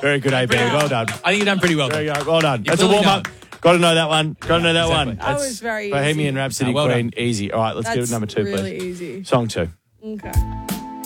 Very good, AB. Well done. I think you've done pretty well. There you go. Well done. That's a clearly warm-up. Got to know that one. Got to know that exactly. one. That was very Bohemian easy. Rhapsody, well Queen. done. Easy. All right, let's give it That's number 2, really please. easy. Song 2. Okay.